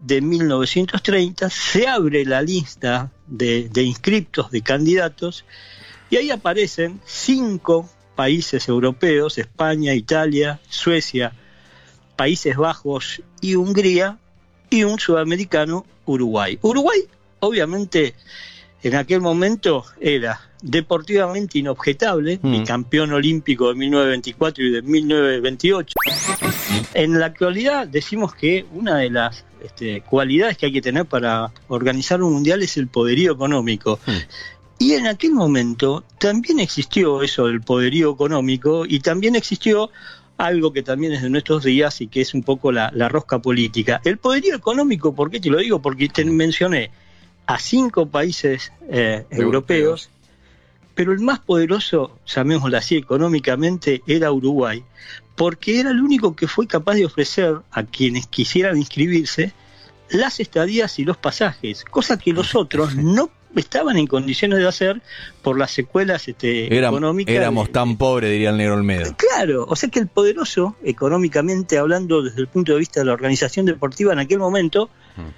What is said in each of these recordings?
de 1930 se abre la lista de inscriptos, de candidatos, y ahí aparecen 5 países europeos: España, Italia, Suecia, Países Bajos y Hungría, y un sudamericano, Uruguay. Uruguay, obviamente, en aquel momento era deportivamente inobjetable, campeón olímpico de 1924 y de 1928. En la actualidad decimos que una de las cualidades que hay que tener para organizar un mundial es el poderío económico. Y en aquel momento también existió eso del poderío económico, y también existió algo que también es de nuestros días y que es un poco la rosca política. El poderío económico, ¿por qué te lo digo? Porque te mencioné a 5 países europeos, pero el más poderoso, llamémoslo así, económicamente, era Uruguay, porque era el único que fue capaz de ofrecer a quienes quisieran inscribirse las estadías y los pasajes, cosa que los otros no estaban en condiciones de hacer por las secuelas económicas. Éramos tan pobres, diría el negro Olmedo. Claro, o sea que el poderoso, económicamente hablando, desde el punto de vista de la organización deportiva en aquel momento,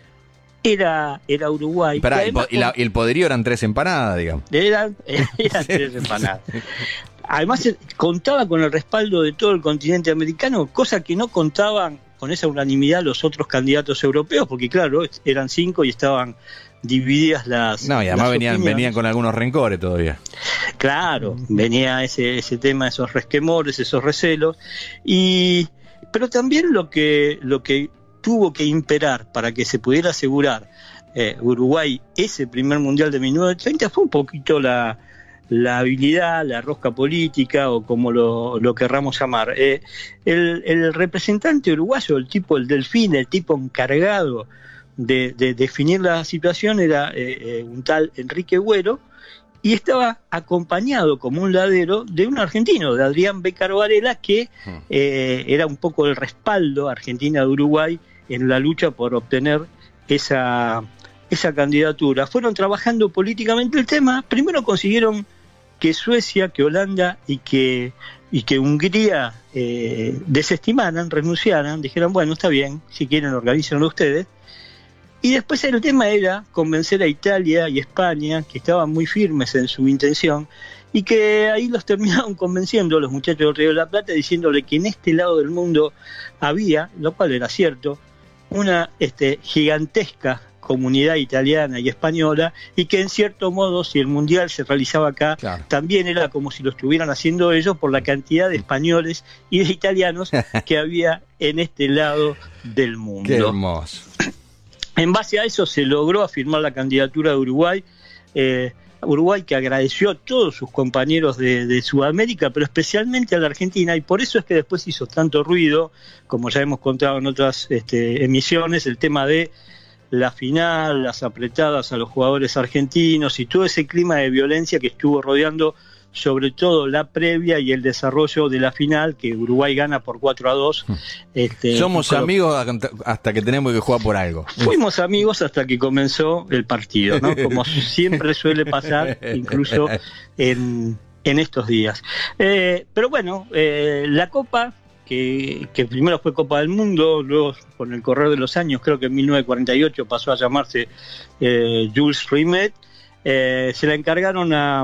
era Uruguay. Y el poderío eran 3 empanadas, digamos. Eran 3 empanadas. Además, contaba con el respaldo de todo el continente americano, cosa que no contaban con esa unanimidad los otros candidatos europeos, porque claro, eran 5 y estaban divididas las... No, y además venían con algunos rencores todavía. Claro, venía ese tema, esos resquemores, esos recelos, pero también lo que tuvo que imperar para que se pudiera asegurar Uruguay ese primer mundial de 1930 fue un poquito la habilidad, la rosca política, o como lo querramos llamar. El representante uruguayo, el delfín, el tipo encargado de definir la situación era un tal Enrique Güero, y estaba acompañado como un ladero de un argentino, de Adrián Bécaro Varela, que era un poco el respaldo Argentina de Uruguay en la lucha por obtener esa candidatura. Fueron trabajando políticamente el tema. Primero consiguieron que Suecia, que Holanda y que Hungría desestimaran, renunciaran, dijeran, bueno, está bien, si quieren organícenlo ustedes. Y después el tema era convencer a Italia y España, que estaban muy firmes en su intención, y que ahí los terminaron convenciendo los muchachos del Río de la Plata, diciéndole que en este lado del mundo había, lo cual era cierto, una gigantesca comunidad italiana y española, y que en cierto modo, si el mundial se realizaba acá, claro, también era como si lo estuvieran haciendo ellos por la cantidad de españoles y de italianos que había en este lado del mundo. Qué hermoso. En base a eso se logró afirmar la candidatura de Uruguay, Uruguay que agradeció a todos sus compañeros de Sudamérica, pero especialmente a la Argentina, y por eso es que después hizo tanto ruido, como ya hemos contado en otras emisiones, el tema de la final, las apretadas a los jugadores argentinos y todo ese clima de violencia que estuvo rodeando sobre todo la previa y el desarrollo de la final, que Uruguay gana por 4-2. Somos amigos hasta que tenemos que jugar por algo. Fuimos amigos hasta que comenzó el partido, ¿no? Como siempre suele pasar, incluso en estos días. Pero bueno, la Copa, que primero fue Copa del Mundo, luego con el correr de los años, creo que en 1948 pasó a llamarse Jules Rimet, se la encargaron a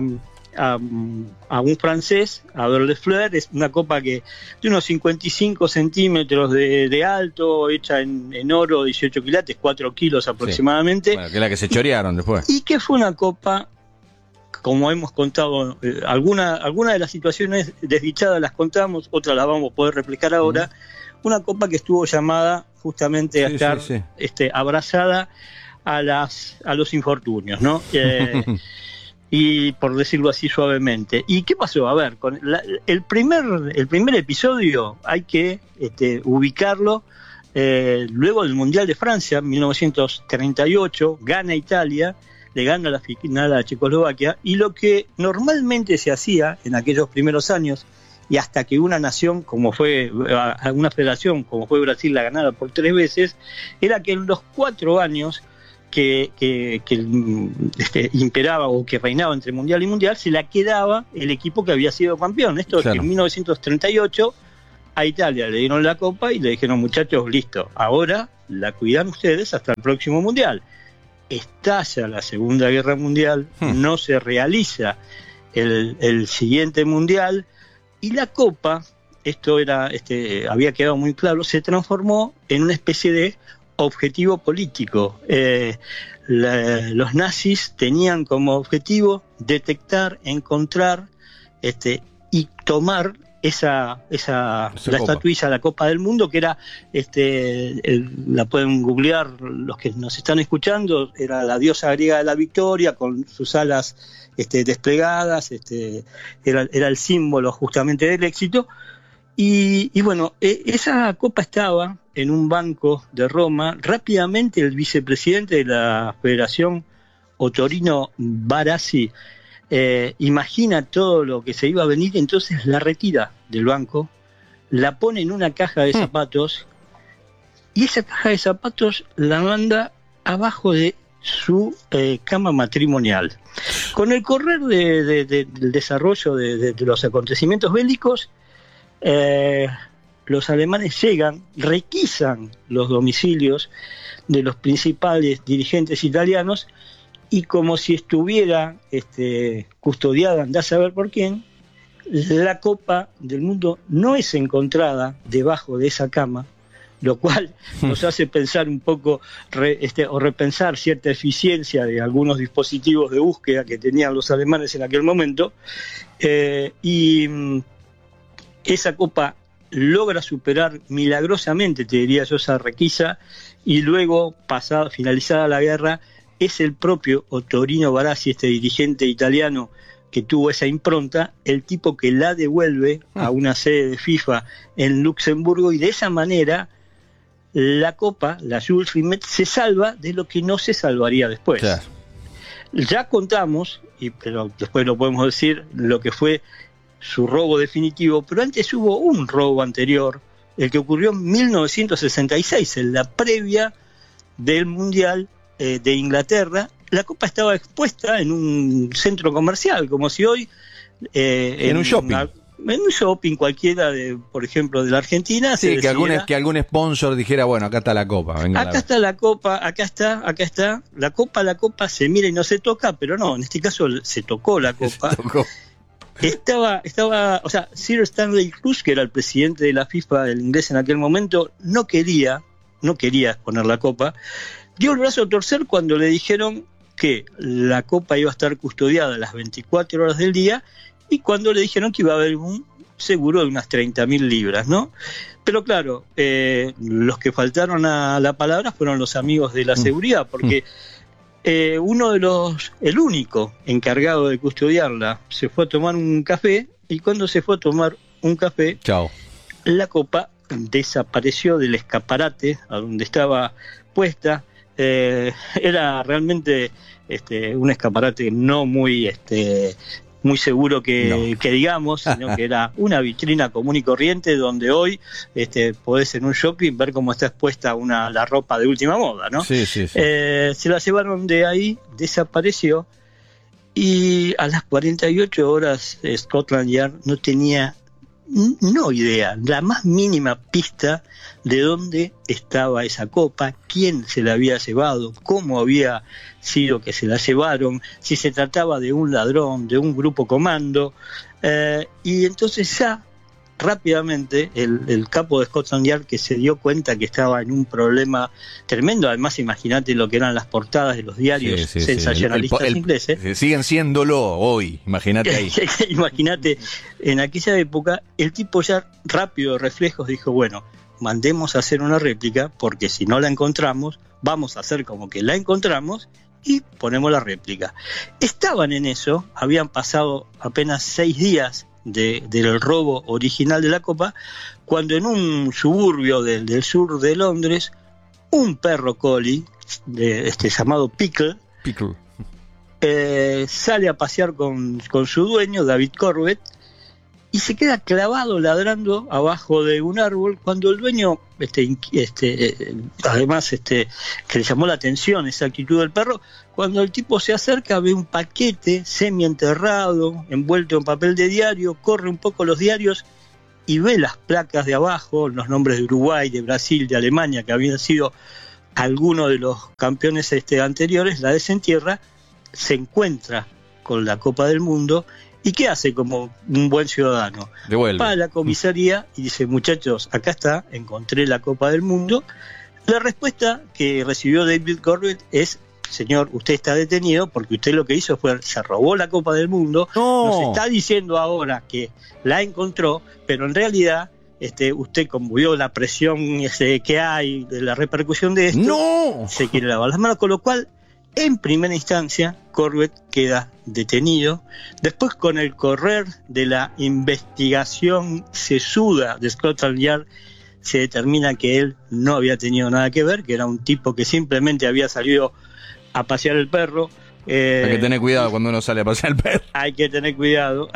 un francés, a Fleur. Es una copa que de unos 55 centímetros de alto, hecha en oro, 18 quilates, 4 kilos aproximadamente. Sí. Bueno, que es la que se chorearon después. Y que fue una copa, como hemos contado, alguna de las situaciones desdichadas las contamos, otras las vamos a poder replicar ahora. Una copa que estuvo llamada justamente a estar abrazada a los infortunios, ¿no? Y por decirlo así suavemente. ¿Y qué pasó? A ver, con el primer episodio hay que ubicarlo luego del Mundial de Francia, 1938, gana Italia, le gana la final a Checoslovaquia, y lo que normalmente se hacía en aquellos primeros años, y hasta que una nación como fue, una federación como fue Brasil, la ganara por 3 veces, era que en los 4 años que imperaba o que reinaba entre mundial y mundial, se la quedaba el equipo que había sido campeón. Esto es que en 1938 A Italia le dieron la copa y le dijeron, muchachos, listo, ahora la cuidan ustedes hasta el próximo Mundial. Estalla la Segunda Guerra Mundial, no se realiza el siguiente Mundial, y la copa, esto era, había quedado muy claro, se transformó en una especie de objetivo político. Los nazis tenían como objetivo detectar, encontrar y tomar la estatuilla, la Copa del Mundo, que era, la pueden googlear los que nos están escuchando, era la diosa griega de la victoria con sus alas desplegadas, era el símbolo justamente del éxito. Y bueno, esa copa estaba en un banco de Roma. Rápidamente el vicepresidente de la Federación, Ottorino Barassi, imagina todo lo que se iba a venir, entonces la retira del banco, la pone en una caja de zapatos, y esa caja de zapatos la manda abajo de su cama matrimonial. Con el correr del desarrollo de los acontecimientos bélicos, los alemanes llegan, requisan los domicilios de los principales dirigentes italianos, y como si estuviera custodiada, andá a saber por quién, la Copa del Mundo no es encontrada debajo de esa cama, lo cual nos hace pensar un poco o repensar cierta eficiencia de algunos dispositivos de búsqueda que tenían los alemanes en aquel momento, y esa copa logra superar milagrosamente, te diría yo, esa requisa, y luego, finalizada la guerra, es el propio Ottorino Barassi, dirigente italiano que tuvo esa impronta, el tipo que la devuelve a una sede de FIFA en Luxemburgo, y de esa manera la copa, la Jules Rimet, se salva de lo que no se salvaría después. Claro. Ya contamos, pero después lo podemos decir, lo que fue su robo definitivo, pero antes hubo un robo anterior, el que ocurrió en 1966, en la previa del Mundial de Inglaterra. La copa estaba expuesta en un centro comercial, como si hoy en un shopping. En un shopping cualquiera, por ejemplo, de la Argentina. Sí, que algún sponsor dijera, bueno, acá está la copa. Venga, acá está la copa, acá está. La copa se mira y no se toca, pero no, en este caso se tocó la copa. Se tocó. Estaba, o sea, Sir Stanley Cruz, que era el presidente de la FIFA, el inglés en aquel momento, no quería exponer la copa. Dio el brazo a torcer cuando le dijeron que la copa iba a estar custodiada las 24 horas del día, y cuando le dijeron que iba a haber un seguro de unas 30.000 libras, ¿no? Pero claro, los que faltaron a la palabra fueron los amigos de la seguridad, porque el único encargado de custodiarla, se fue a tomar un café, y cuando se fue a tomar un café, chao, la copa desapareció del escaparate a donde estaba puesta. Era realmente un escaparate no muy muy seguro que digamos, sino que era una vitrina común y corriente donde hoy podés en un shopping ver cómo está expuesta la ropa de última moda, ¿no? Sí. Se la llevaron de ahí, desapareció, y a las 48 horas Scotland Yard no tenía idea, la más mínima pista de dónde estaba esa copa, quién se la había llevado, cómo había sido que se la llevaron, si se trataba de un ladrón, de un grupo comando, y entonces ya rápidamente el capo de Scotland Yard, que se dio cuenta que estaba en un problema tremendo. Además, imagínate lo que eran las portadas de los diarios sensacionalistas ingleses. Siguen siéndolo hoy, imagínate ahí. Imagínate, en aquella época, el tipo ya rápido de reflejos dijo, bueno, mandemos a hacer una réplica, porque si no la encontramos, vamos a hacer como que la encontramos y ponemos la réplica. Estaban en eso, habían pasado apenas 6 días del robo original de la copa, cuando en un suburbio del sur de Londres, un perro collie llamado Pickle sale a pasear con su dueño, David Corbett, y se queda clavado ladrando abajo de un árbol, cuando el dueño, además que le llamó la atención esa actitud del perro, cuando el tipo se acerca ve un paquete semienterrado, envuelto en papel de diario, corre un poco los diarios y ve las placas de abajo, los nombres de Uruguay, de Brasil, de Alemania, que habían sido algunos de los campeones anteriores, la desentierra, se encuentra con la Copa del Mundo. ¿Y qué hace como un buen ciudadano? Devuelve. Va a la comisaría y dice, muchachos, acá está, encontré la Copa del Mundo. La respuesta que recibió David Corbett es, señor, usted está detenido porque usted lo que hizo fue, se robó la Copa del Mundo, nos está diciendo ahora que la encontró, pero en realidad usted, como vio la presión que hay, de la repercusión de esto, se quiere lavar las manos, con lo cual, en primera instancia, Corbett queda detenido. Después, con el correr de la investigación sesuda de Scotland Yard, se determina que él no había tenido nada que ver, que era un tipo que simplemente había salido a pasear el perro. Hay que tener cuidado cuando uno sale a pasear el perro. Hay que tener cuidado.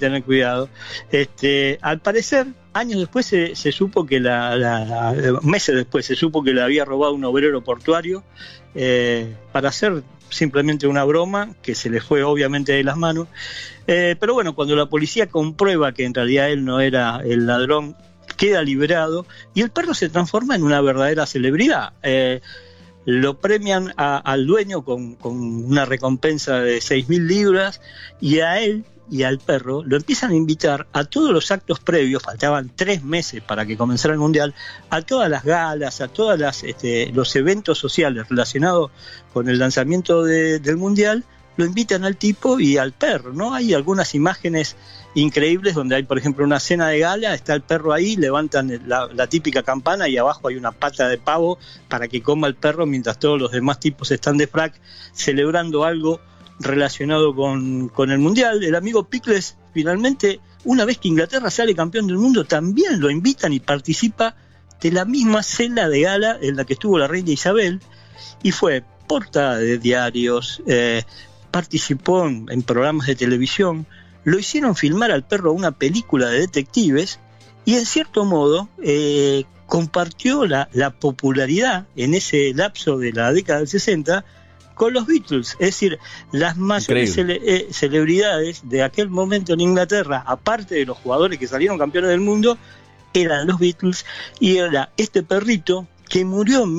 Al parecer, años después se supo que meses después se supo que le había robado un obrero portuario para hacer simplemente una broma que se le fue obviamente de las manos. Pero bueno, cuando la policía comprueba que en realidad él no era el ladrón, queda liberado y el perro se transforma en una verdadera celebridad. Lo premian al dueño con una recompensa de 6.000 libras y a él y al perro lo empiezan a invitar a todos los actos previos, faltaban 3 meses para que comenzara el Mundial, a todas las galas, a todos los eventos sociales relacionados con el lanzamiento del Mundial, lo invitan al tipo y al perro, ¿no? Hay algunas imágenes increíbles donde hay, por ejemplo, una cena de gala, está el perro ahí, levantan la típica campana y abajo hay una pata de pavo para que coma el perro mientras todos los demás tipos están de frac celebrando algo relacionado con el Mundial. El amigo Pickles, finalmente, una vez que Inglaterra sale campeón del mundo, también lo invitan y participa de la misma cena de gala en la que estuvo la reina Isabel y fue portada de diarios, participó en programas de televisión, lo hicieron filmar al perro una película de detectives y en cierto modo compartió la popularidad en ese lapso de la década del 60 con los Beatles, es decir, las mayores celebridades de aquel momento en Inglaterra, aparte de los jugadores que salieron campeones del mundo, eran los Beatles y era este perrito que murió en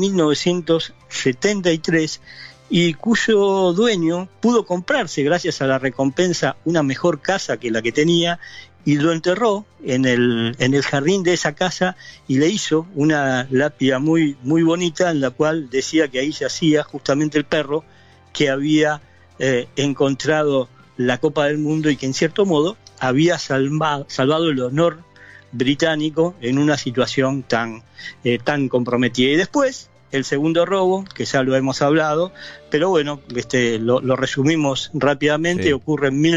1973 y cuyo dueño pudo comprarse, gracias a la recompensa, una mejor casa que la que tenía y lo enterró en el jardín de esa casa y le hizo una lápida muy, muy bonita en la cual decía que ahí yacía justamente el perro que había encontrado la Copa del Mundo y que en cierto modo había salvado el honor británico en una situación tan comprometida. Y después, el segundo robo, que ya lo hemos hablado, pero bueno, lo resumimos rápidamente, sí. Ocurre en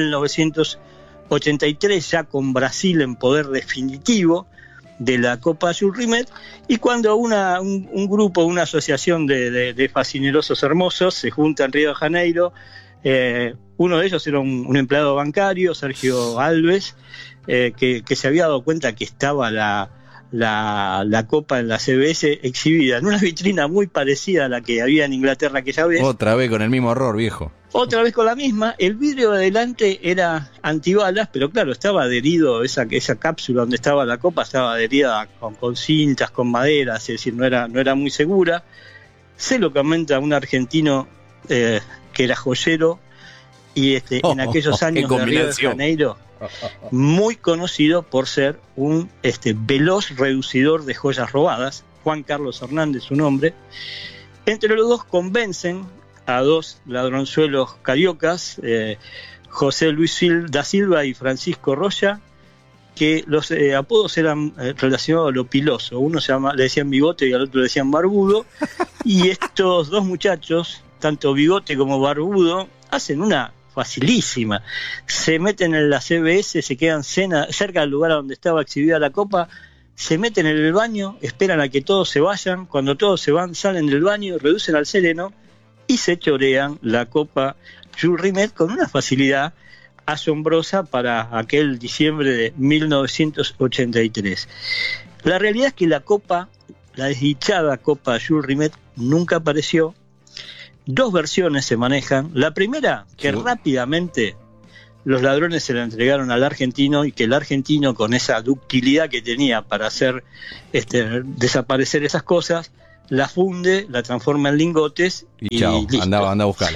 1983, ya con Brasil en poder definitivo de la Copa Jules Rimet, y cuando un grupo, una asociación de fascinerosos hermosos se junta en Río de Janeiro, uno de ellos era un empleado bancario, Sergio Alves, que se había dado cuenta que estaba la Copa en la CBS exhibida en una vitrina muy parecida a la que había en Inglaterra aquella vez. Otra vez con el mismo error, viejo. Otra vez con la misma. El vidrio de adelante era antibalas, pero claro, estaba adherido, esa cápsula donde estaba la Copa estaba adherida con cintas, con madera, es decir, no era muy segura. Se lo comenta un argentino que era joyero y en aquellos años de Río de Janeiro, muy conocido por ser un veloz reducidor de joyas robadas. Juan Carlos Hernández, su nombre. Entre los dos convencen a dos ladronzuelos cariocas, José Luis da Silva y Francisco Roya, que los apodos eran relacionados a lo piloso. Uno le decían Bigote y al otro le decían Barbudo. Y estos dos muchachos, tanto Bigote como Barbudo, hacen una facilísima. Se meten en la CBS, se quedan cerca del lugar donde estaba exhibida la Copa, se meten en el baño, esperan a que todos se vayan. Cuando todos se van, salen del baño, reducen al sereno y se chorean la Copa Jules Rimet con una facilidad asombrosa para aquel diciembre de 1983. La realidad es que la desdichada Copa Jules Rimet nunca apareció. Dos versiones se manejan. La primera, que rápidamente los ladrones se la entregaron al argentino y que el argentino, con esa ductilidad que tenía para hacer desaparecer esas cosas, la funde, la transforma en lingotes y chao, listo. anda a buscarla.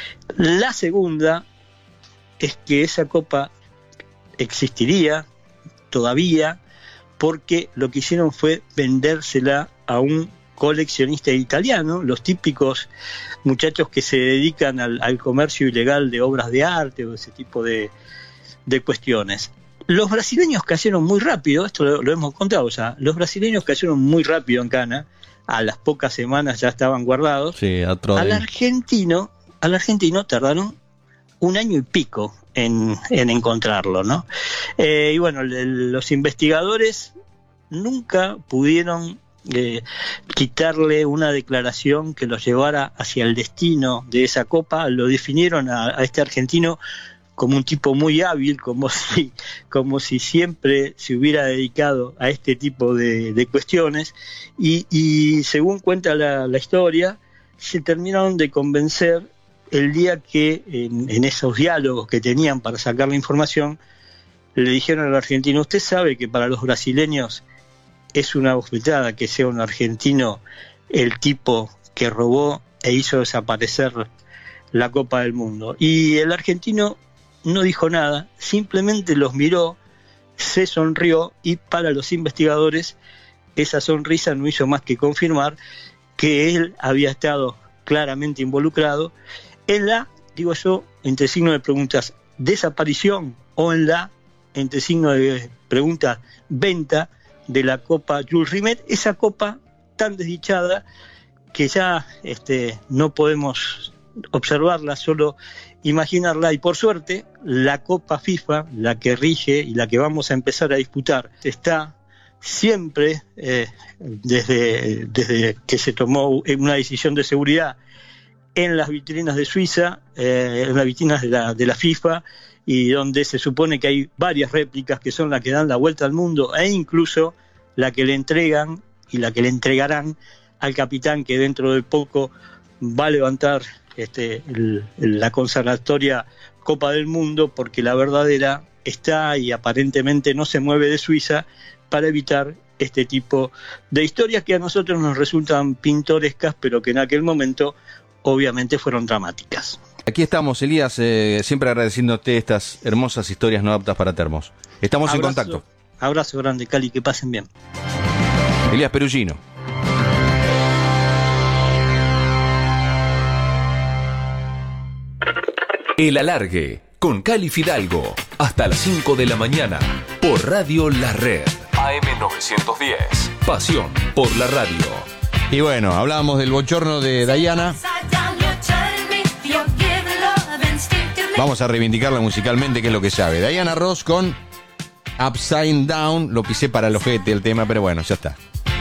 La segunda es que esa copa existiría todavía porque lo que hicieron fue vendérsela a un coleccionista italiano, los típicos muchachos que se dedican al comercio ilegal de obras de arte o ese tipo de cuestiones. Los brasileños cayeron muy rápido, esto lo hemos contado ya, los brasileños cayeron muy rápido en Cana, a las pocas semanas ya estaban guardados. Sí, al argentino tardaron 1 año y pico en encontrarlo, ¿no? Y bueno, los investigadores nunca pudieron quitarle una declaración que los llevara hacia el destino de esa copa. Lo definieron a este argentino como un tipo muy hábil, como si siempre se hubiera dedicado a este tipo de cuestiones, y según cuenta la historia, se terminaron de convencer el día que en esos diálogos que tenían para sacar la información, le dijeron al argentino: usted sabe que para los brasileños es una bofetada que sea un argentino el tipo que robó e hizo desaparecer la Copa del Mundo. Y el argentino no dijo nada, simplemente los miró, se sonrió, y para los investigadores esa sonrisa no hizo más que confirmar que él había estado claramente involucrado en la, digo yo, entre signos de preguntas, desaparición, o en la, entre signos de preguntas, venta de la Copa Jules Rimet, esa copa tan desdichada que ya no podemos observarla, solo imaginarla. Y por suerte, la Copa FIFA, la que rige y la que vamos a empezar a disputar, está siempre, desde que se tomó una decisión de seguridad, en las vitrinas de Suiza, en las vitrinas de la FIFA, y donde se supone que hay varias réplicas que son las que dan la vuelta al mundo, e incluso la que le entregan y la que le entregarán al capitán, que dentro de poco va a levantar la consagratoria Copa del Mundo, porque la verdadera está y aparentemente no se mueve de Suiza, para evitar este tipo de historias que a nosotros nos resultan pintorescas, pero que en aquel momento obviamente fueron dramáticas. Aquí estamos, Elías, siempre agradeciéndote estas hermosas historias no aptas para termos. Estamos en contacto. Abrazo grande, Cali, que pasen bien. Elías Perugino. El Alargue, con Cali Fidalgo, hasta las 5 de la mañana, por Radio La Red, AM910, pasión por la radio. Y bueno, hablábamos del bochorno de Diana. Vamos a reivindicarla musicalmente, que es lo que sabe. Diana Ross con Upside Down. Lo pisé para el ojete el tema, pero bueno, ya está.